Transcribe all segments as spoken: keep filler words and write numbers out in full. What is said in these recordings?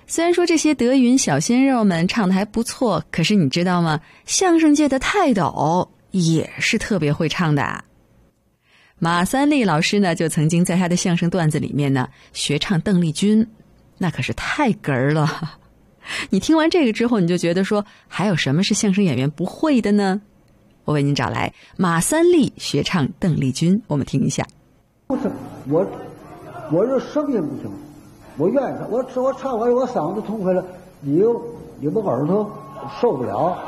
虽然说这些德云小鲜肉们唱得还不错，可是你知道吗？相声界的泰斗也是特别会唱的。马三立老师呢，就曾经在他的相声段子里面呢学唱邓丽君，那可是太哏儿了。你听完这个之后，你就觉得说还有什么是相声演员不会的呢？我为您找来马三立学唱邓丽君，我们听一下。 不是我，我这声音不行，我愿意唱，我我唱完我嗓子痛快了，你又你们耳朵受不了，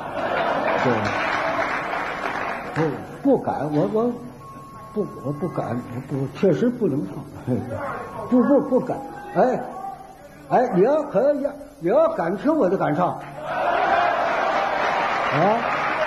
对，不不敢，我我不我不敢，我不确实不能唱，不不不敢，哎哎，你要可要你要敢听我就敢唱，啊，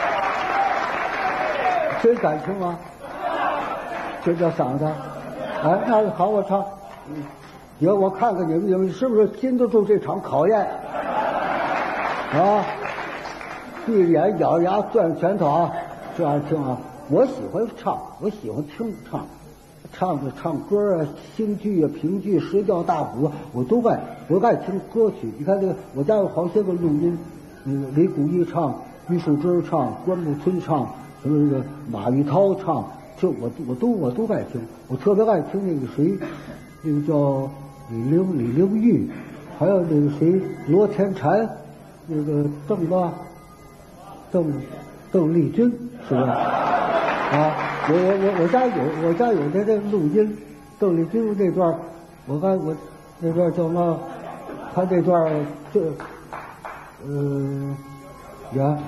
谁敢听吗？这叫嗓子，哎，那好，我唱。以后我看看你们，你们是不是经得住这场考验？啊，闭着眼，咬着牙，攥着拳头啊，这样听啊。我喜欢唱，我喜欢听唱，唱的唱歌啊，京剧啊，评剧，石调大鼓，我都爱，我爱听歌曲。你看这个，我家有好些个录音，嗯，李谷一唱，于树枝唱，关牧村唱，什么这个马玉涛唱，这我我都我都爱听。我特别爱听那个谁，那个叫。李玲、李玲玉，还有那个谁罗天婵，那个邓吧，邓邓丽君，是不是？啊，我我我我家有我家有这这录音，邓丽君这段，我看我那段叫什么？他这段这，嗯、呃，呀，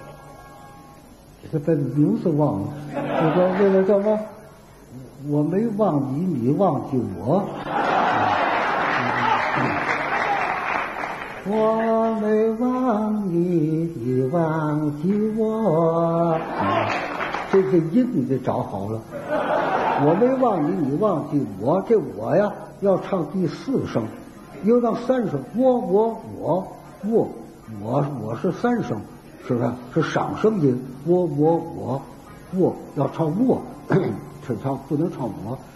这把名字忘了，那个那个叫什么？我没忘你，你忘记我。我没忘你，你忘记我。啊、这这音你得找好了。我没忘你，你忘记我。这我呀要唱第四声，又到三声。我我我我我我是三声，是不是？是上声音。我我我我要唱我，是唱不能唱我。